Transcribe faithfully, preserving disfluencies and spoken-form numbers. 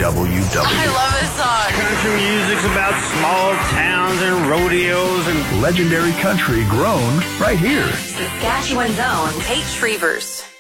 W W. I love this song. Country music's about small towns and rodeos and legendary country grown right here. Saskatchewan's own Kate Shrevers.